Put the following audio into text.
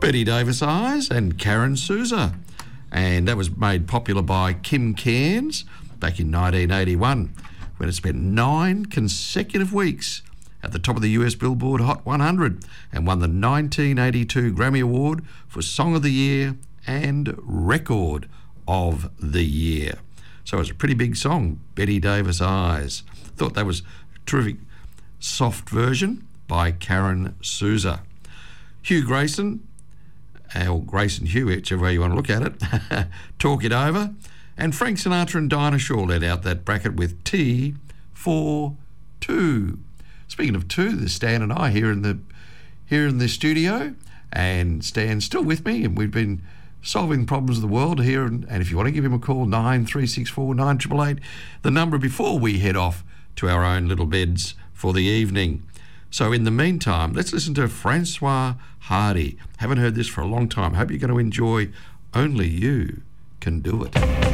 Betty Davis Eyes and Karen Souza. And that was made popular by Kim Cairns back in 1981, when it spent 9 consecutive weeks at the top of the US Billboard Hot 100 and won the 1982 Grammy Award for Song of the Year and Record of the Year. So it was a pretty big song, Betty Davis Eyes. Thought that was a terrific soft version by Karen Souza. Hugh Grayson, or Grayson Hugh, whichever way you want to look at it, Talk It Over. And Frank Sinatra and Dinah Shore led out that bracket with T for Two. Speaking of two, there's Stan and I here in the studio, and Stan's still with me, and we've been solving problems of the world here. And if you want to give him a call, 9364 9888, the number before we head off to our own little beds for the evening. So in the meantime, let's listen to Francois Hardy. Haven't heard this for a long time. Hope you're going to enjoy Only You Can Do It.